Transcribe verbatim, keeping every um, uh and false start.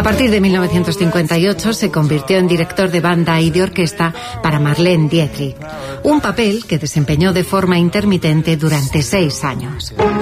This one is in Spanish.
partir de mil novecientos cincuenta y ocho se convirtió en director de banda y de orquesta para Marlene Dietrich, un papel que desempeñó de forma intermitente durante seis años.